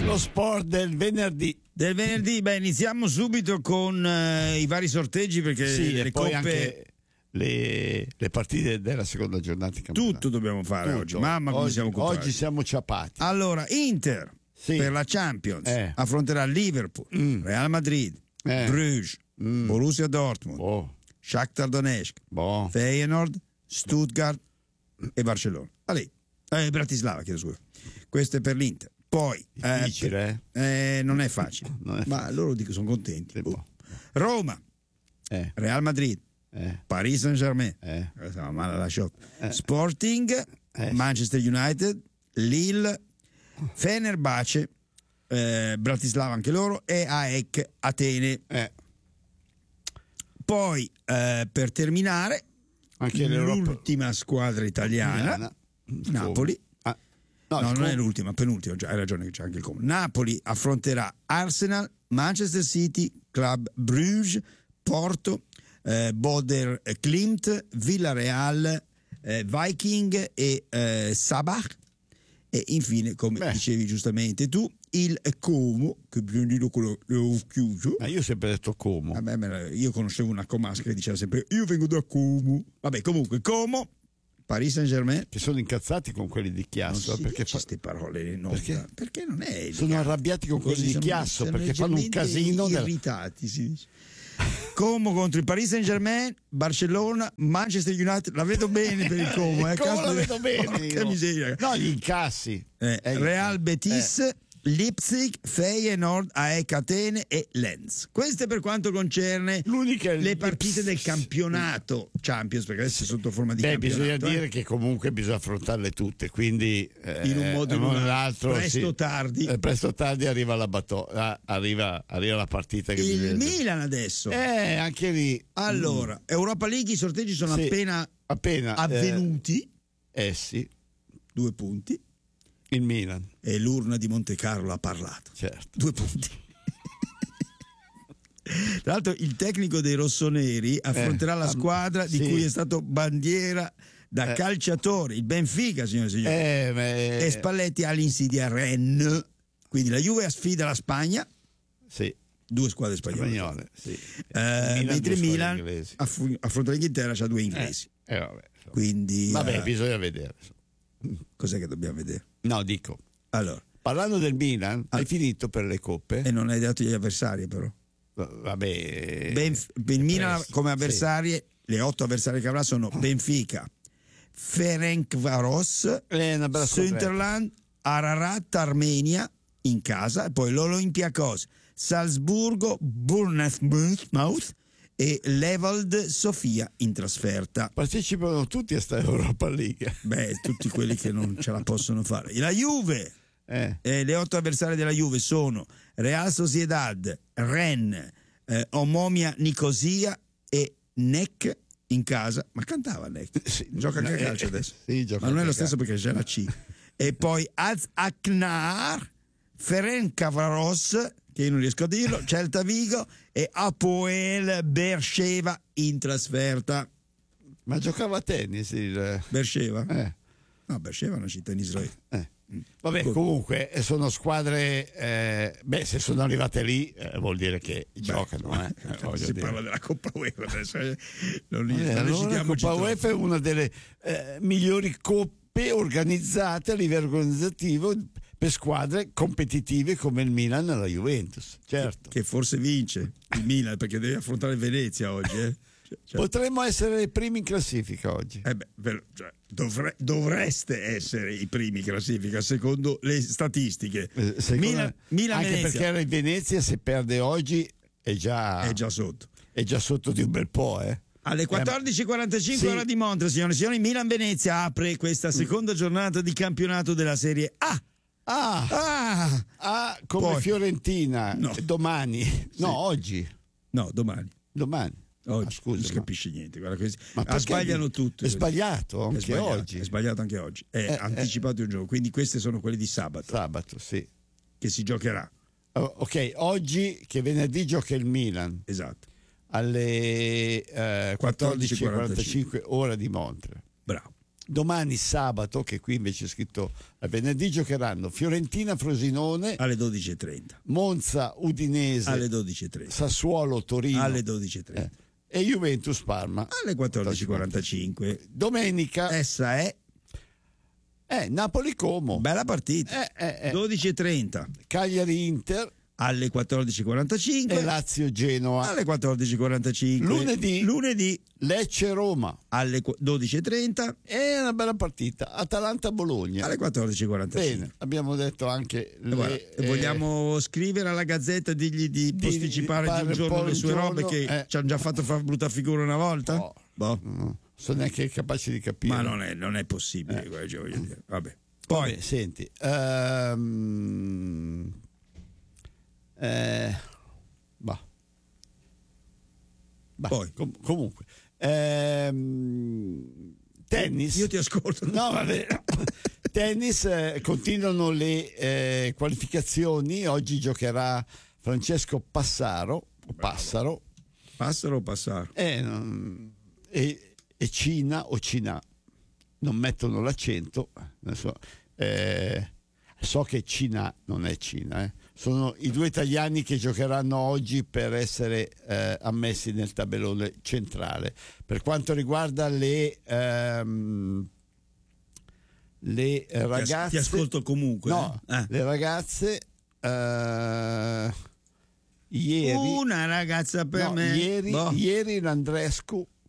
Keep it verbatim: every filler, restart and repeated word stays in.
lo sport del venerdì. Del venerdì, beh, iniziamo subito con uh, i vari sorteggi perché sì, le e poi coppe... anche le, le partite della seconda giornata di campionato. Tutto dobbiamo fare Tutto. oggi. Mamma, come oggi, siamo occupati. oggi siamo ciapati. Allora, Inter Sì. per la Champions Eh. affronterà Liverpool, Mm. Real Madrid, Eh. Bruges, Mm. Borussia Dortmund, Boh, Shakhtar Donetsk, boh. Feyenoord, Stuttgart e Barcellona. Allì. Eh, Bratislava, chiedo scusa. Questo è per l'Inter. Poi Difficile, eh, eh, non è facile, Non è ma loro dico sono contenti. Sì, boh. Roma, Eh, Real Madrid, eh, Paris Saint-Germain, eh. Eh, stava male la shot. Eh. Sporting, Eh. Manchester United, Lille, Fenerbahce, eh, Bratislava anche loro e A E C Atene. eh. Poi eh, per terminare Anche l'Europa l'ultima squadra italiana, italiana. Napoli. Ah, no, No, non come- è l'ultima, penultima, già, hai ragione che c'è anche il Como. Napoli affronterà Arsenal, Manchester City, Club Bruges, Porto, eh, Boder Klimt, Villarreal, eh, Viking e eh, Sabah. E infine, come Beh. dicevi giustamente tu, il Como, che bisogna dire quello l'ho chiuso. Ma io ho sempre detto Como. Vabbè, me la- io conoscevo una comasca che diceva sempre io vengo da Como. Vabbè, comunque, Como, Paris Saint-Germain. Che sono incazzati con quelli di Non Chiasso si perché dice fa- queste parole in onda. Perché? Perché non è sono elegante. arrabbiati con quelli Così di sono- Chiasso sono perché fanno un leggermente casino della- irritati, si dice. Como contro il Paris Saint-Germain, Barcellona, Manchester United. La vedo bene per il Como, eh. Come la caspita. vedo bene Porca io. miseria. No, gli incassi. Eh, Eh, Real Betis, Leipzig, Feyenoord, A E C Atene e Lens. Questo è per quanto concerne L'unica è il le partite del Leipzig. campionato Champions, perché adesso è sotto forma di Beh, campionato. bisogna eh. dire che comunque bisogna affrontarle tutte, quindi eh, In un modo o in o un altro. nell'altro, Presto o sì. tardi. Eh, presto o tardi arriva la bato- ah, arriva, arriva la partita che Il bisogna- Milan adesso. Eh, anche lì. Allora, Europa League, i sorteggi sono Sì. appena Appena eh, avvenuti, Eh sì, due punti, il Milan, e l'urna di Monte Carlo ha parlato. certo. Due punti. Tra l'altro il tecnico dei rossoneri affronterà Eh, la ah, squadra di sì. cui è stato bandiera da Eh. calciatore, il Benfica, signore e signori. Eh, ma- E Spalletti ha l'insidia Rennes. Quindi la Juve sfida la Spagna, sì, due squadre spagnole. spagnole, sì. Eh, Milan, mentre due il squadre Milan inglesi. aff- affronta l'Inghilterra, c'ha due inglesi. Eh, vabbè, insomma. Quindi Vabbè, eh, bisogna vedere. cos'è che dobbiamo vedere? No, dico, Allora, parlando del Milan, Ah. hai finito per le coppe? e non hai dato gli avversari però. Vabbè, Benf- il Milan presto, come avversarie, le otto avversarie che avrà sono Benfica, Ferencvaros, Eh, una bella Sunderland, Ararat Armenia in casa, e poi l'Olympiakos, Salzburgo, Bournemouth e Levold Sofia in trasferta. partecipano tutti a sta Europa League. Beh, tutti quelli che non ce la possono fare. La Juve, Eh, eh, le otto avversarie della Juve sono Real Sociedad, Rennes, eh, Omonia Nicosia e Nek in casa. Ma cantava Nek? Sì. Gioca anche a Eh, calcio adesso. sì, gioca ma non è anche lo a stesso perché c'è la C. E poi Az Aknar, Ferencvaros, che io non riesco a dirlo, Celta Vigo e Apoel Beersheva in trasferta. ma giocava a tennis il... Beersheva? Eh, No, Beersheva è una città in Israele. eh. Vabbè, Co- comunque eh, sono squadre, eh, beh, se sono arrivate lì eh, vuol dire che giocano. Eh, eh, voglio si dire. parla della Coppa UEFA adesso, eh, non li- Eh, non allora la esitiamoci Coppa troppo. UEFA è una delle eh, migliori coppe organizzate a livello organizzativo per squadre competitive come il Milan e la Juventus, certo. Che forse vince il Milan perché deve affrontare Venezia oggi, eh. Cioè- cioè- Potremmo essere i primi in classifica oggi. eh beh, per- cioè, dovre- dovreste essere i primi in classifica secondo le statistiche. Eh, secondo Milan, me- Milan anche Venezia perché il Venezia se perde oggi è già, è già sotto. è già sotto di un bel po', eh. Alle quattordici e quarantacinque sì. ora di Monza, signore e signori, Milan Venezia apre questa seconda giornata di campionato della Serie A. Ah, Ah! ah, come Poi- Fiorentina No. domani. No, oggi. No, domani. Domani. Oggi Ah, scusa, non si ma- capisce niente, guarda, questi- Ma ah, perché sbagliano tutti. È sbagliato È anche sbagliato, oggi. è sbagliato anche oggi. È Eh, anticipato il gioco, quindi questi sono quelli di sabato Sabato, sì. che si giocherà. Oh, ok, oggi che venerdì gioca il Milan Esatto. alle eh, quattordici e quarantacinque ora di Monza. Bravo. domani sabato, che qui invece è scritto a venerdì, giocheranno Fiorentina Frosinone alle dodici e trenta, Monza Udinese alle dodici e trenta, Sassuolo Torino alle dodici e trenta, eh, e Juventus Parma alle quattordici e quarantacinque. Domenica Essa è eh, Napoli Como, bella partita, eh, eh, eh. dodici e trenta, Cagliari Inter alle quattordici e quarantacinque, e Lazio Genoa. alle quattordici e quarantacinque, Lunedì lunedì Lecce Roma, alle dodici e trenta, è una bella partita. Atalanta Bologna alle quattordici e quarantacinque. bene, abbiamo detto anche le, Guarda, eh, vogliamo scrivere alla Gazzetta e dirgli di, di- posticipare di di un fare giorno un po' le un sue robe giorno, che eh. ci hanno già fatto fare brutta figura una volta? No. Boh. non sono neanche capaci di capire. Ma non è, non è possibile, Eh. guarda, cioè, voglio dire. Vabbè. Poi Poi senti, ehm, eh, bah. Bah, Poi. com- comunque ehm, tennis. io ti ascolto. No, vabbè. Tennis, eh, continuano le eh, qualificazioni. Oggi giocherà Francesco Passaro, o Passaro, Passaro o passaro? e, non- e, e Cina o Cina, non mettono l'accento. Adesso, eh, so che Cina non è Cina, eh. Sono i due italiani che giocheranno oggi per essere eh, ammessi nel tabellone centrale. Per quanto riguarda le ehm, le Ti as- ragazze, Ti ascolto comunque. no, eh. le ragazze eh, ieri Una ragazza per no, me. ieri, Boh. ieri l'Andrescu